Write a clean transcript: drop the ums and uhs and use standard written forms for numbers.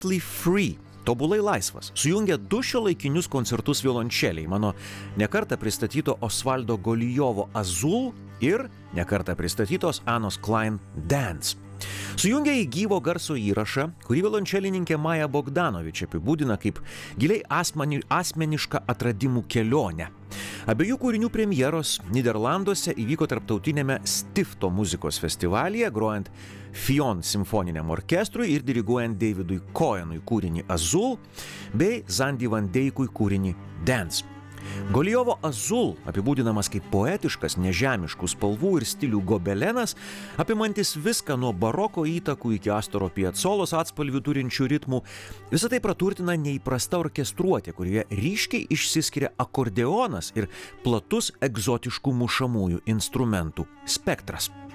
Perfectly Free, tobulai laisvas, sujungia du šiuolaikinius koncertus violončeliai, mano nekartą pristatyto Osvaldo Golijovo Azul ir nekartą pristatytos Anos Klein Dance. Sujungia į gyvo garso įrašą, kurį violončelininkė Maja Bogdanovič apibūdina kaip giliai asmenišką atradimų kelionę. Abiejų kūrinių premjeros Niderlanduose įvyko tarptautinėme Stifto muzikos festivalyje, grojant Fionn simfoniniam orkestrui ir diriguojant Davidui Cohenui kūrinį Azul bei Zandi Van Deikui kūrinį Dance. Golijovo Azul apibūdinamas kaip poetiškas, nežemiškų spalvų ir stilių gobelenas, apimantis viską nuo baroko įtakų iki Astoro Piacolos atspalvių turinčių ritmų. Visą tai praturtina neįprasta orkestruotė, kurioje ryškiai išsiskiria akordeonas ir platus egzotiškų mušamųjų instrumentų spektras.